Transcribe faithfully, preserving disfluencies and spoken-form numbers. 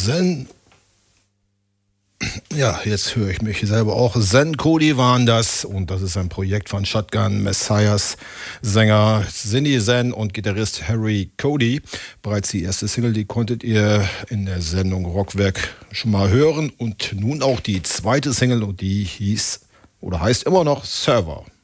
Zen. Ja, jetzt höre ich mich selber auch. Zen Cody waren das und das ist ein Projekt von Shotgun Messiahs Sänger Cindy Zen und Gitarrist Harry Cody. Bereits die erste Single, die konntet ihr in der Sendung Rockwerk schon mal hören und nun auch die zweite Single und die hieß oder heißt immer noch Server.